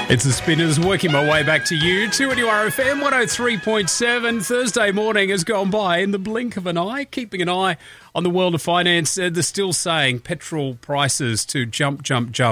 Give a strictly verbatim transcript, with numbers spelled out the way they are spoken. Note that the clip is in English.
It's the Spinners, working my way back to you. two N U R F M one oh three point seven. Thursday morning has gone by in the blink of an eye. Keeping an eye on the world of finance. Uh, they're still saying petrol prices to jump, jump, jump.